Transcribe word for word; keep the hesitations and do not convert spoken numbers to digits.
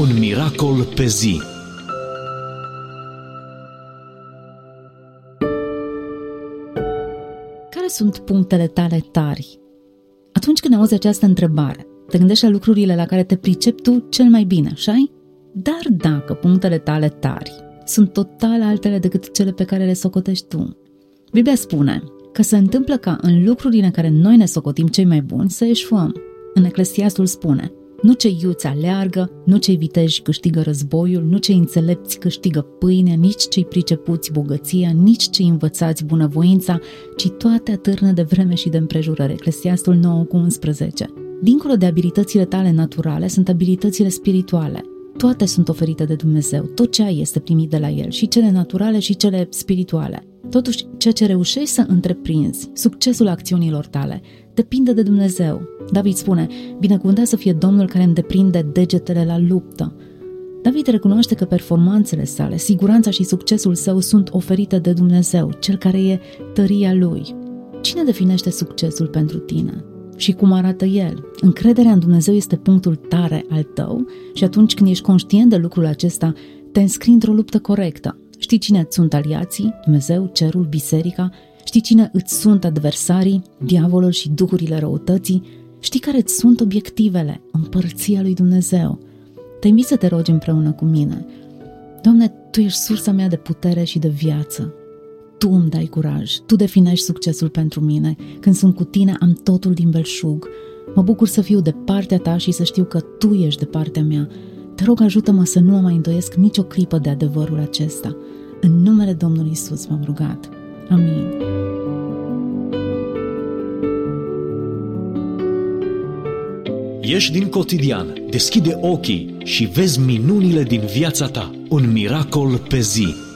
Un miracol pe zi. Care sunt punctele tale tari? Atunci când auzi această întrebare, te gândești la lucrurile la care te pricepi tu cel mai bine, așa-i? Dar dacă punctele tale tari sunt total altele decât cele pe care le socotești tu, Biblia spune că se întâmplă ca în lucrurile în care noi ne socotim cei mai buni să eșuăm. În Eclesiastul spune: nu cei iuți aleargă, nu cei viteji câștigă războiul, nu cei înțelepți câștigă pâinea, nici cei pricepuți bogăția, nici cei învățați bunăvoința, ci toate atârnă de vreme și de împrejurări. Eclesiastul nouă cu unsprezece. Dincolo de abilitățile tale naturale sunt abilitățile spirituale. Toate sunt oferite de Dumnezeu, tot ce ai este primit de la El, și cele naturale și cele spirituale. Totuși, ceea ce reușești să întreprinzi, succesul acțiunilor tale, depinde de Dumnezeu. David spune: binecuvântat să fie Domnul care îmi deprinde degetele la luptă. David recunoaște că performanțele sale, siguranța și succesul său sunt oferite de Dumnezeu, Cel care e tăria Lui. Cine definește succesul pentru tine? Și cum arată El? Încrederea în Dumnezeu este punctul tare al tău și atunci când ești conștient de lucrul acesta, te înscrii într-o luptă corectă. Știi cine îți sunt aliații? Dumnezeu, cerul, biserica? Știi cine îți sunt adversarii? Diavolul și duhurile răutății? Știi care îți sunt obiectivele? Împărăția lui Dumnezeu. Te invit să te rogi împreună cu mine. Doamne, Tu ești sursa mea de putere și de viață. Tu îmi dai curaj, Tu definești succesul pentru mine. Când sunt cu Tine, am totul din belșug. Mă bucur să fiu de partea Ta și să știu că Tu ești de partea mea. Te rog, ajută-mă să nu mă mai îndoiesc nicio clipă de adevărul acesta. În numele Domnului Iisus m-am rugat. Amin. Ieși din cotidian, deschide ochii și vezi minunile din viața ta. Un miracol pe zi.